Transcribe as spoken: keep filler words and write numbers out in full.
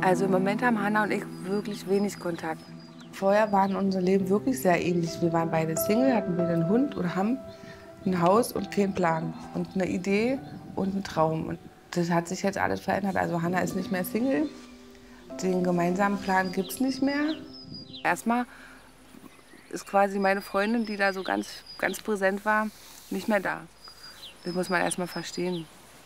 Also im Moment haben Hanna und ich wirklich wenig Kontakt. Vorher waren unser Leben wirklich sehr ähnlich. Wir waren beide Single, hatten wir einen Hund oder haben ein Haus und keinen Plan und eine Idee und einen Traum. Und das hat sich jetzt alles verändert. Also Hanna ist nicht mehr Single. Den gemeinsamen Plan gibt es nicht mehr. Erstmal ist quasi meine Freundin, die da so ganz, ganz präsent war, nicht mehr da. Das muss man erstmal verstehen.